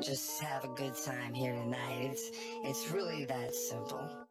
just have a good time here tonight. It's really that simple.